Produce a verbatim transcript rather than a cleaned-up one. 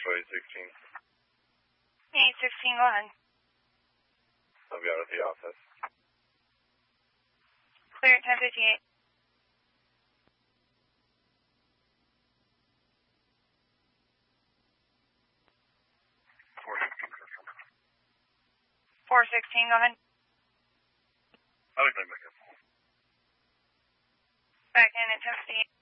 for eight sixteen. eight sixteen, go ahead. I'll be out at the office. Clear at ten fifty-eight. four sixteen, system. four sixteen, go ahead. I'll be back in. Back in at ten fifty-eight.